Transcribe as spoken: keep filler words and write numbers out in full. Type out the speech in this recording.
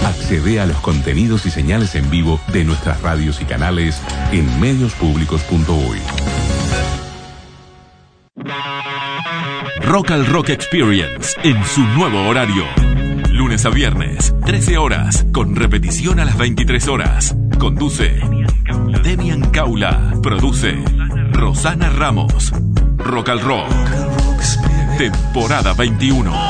Accede a los contenidos y señales en vivo de nuestras radios y canales en medios públicos punto uy. Rock al Rock Experience en su nuevo horario. Lunes a viernes, trece horas, con repetición a las veintitrés horas. Conduce Demian Caula. Produce Rosana Ramos. Rock al Rock. Temporada veintiuno.